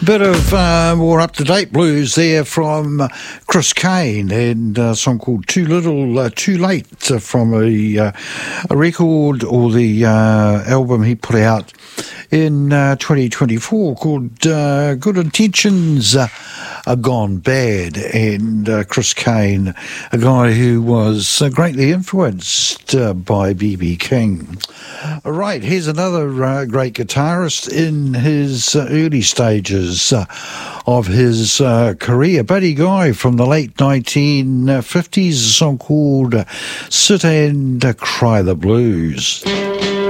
Bit of more up-to-date blues there from Chris Kane, and a song called Too Little, Too Late from a record, or the album he put out in 2024 called Good Intentions Are Gone Bad. And Chris Kane, a guy who was greatly influenced by B.B. King. All right, here's another great guitarist in his early stages of his career. Buddy Guy from the late 1950s, a song called Sit and Cry the Blues.